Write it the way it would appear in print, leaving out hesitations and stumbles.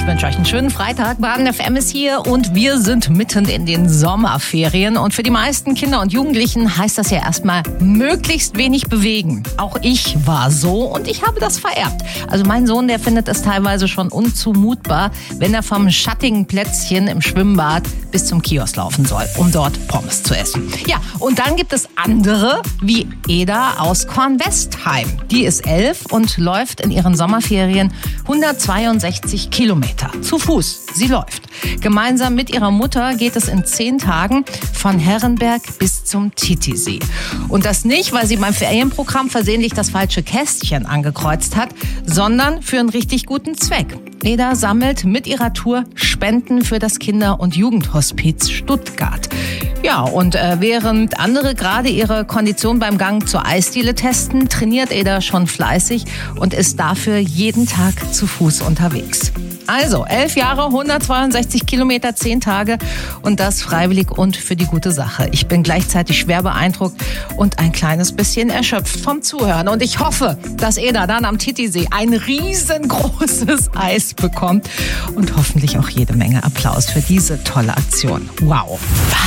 Ich wünsche euch einen schönen Freitag. Baden FM ist hier und wir sind mitten in den Sommerferien. Und für die meisten Kinder und Jugendlichen heißt das ja erstmal möglichst wenig bewegen. Auch ich war so und ich habe das vererbt. Also mein Sohn, der findet es teilweise schon unzumutbar, wenn er vom schattigen Plätzchen im Schwimmbad bis zum Kiosk laufen soll, um dort Pommes zu essen. Ja, und dann gibt es andere, wie Eda aus Kornwestheim. Die ist 11 und läuft in ihren Sommerferien 162 Kilometer zu Fuß. Sie läuft. Gemeinsam mit ihrer Mutter geht es in 10 Tagen von Herrenberg bis zum Titisee. Und das nicht, weil sie beim Ferienprogramm versehentlich das falsche Kästchen angekreuzt hat, sondern für einen richtig guten Zweck. Eda sammelt mit ihrer Tour Spenden für das Kinder- und Jugendhospiz Stuttgart. Ja, und während andere gerade ihre Kondition beim Gang zur Eisdiele testen, trainiert Eda schon fleißig und ist dafür jeden Tag zu Fuß unterwegs. Also 11 Jahre, 162 Kilometer, 10 Tage und das freiwillig und für die gute Sache. Ich bin gleichzeitig schwer beeindruckt und ein kleines bisschen erschöpft vom Zuhören. Und ich hoffe, dass Eda dann am Titisee ein riesengroßes Eis bekommt und hoffentlich auch jede Menge Applaus für diese tolle Aktion. Wow!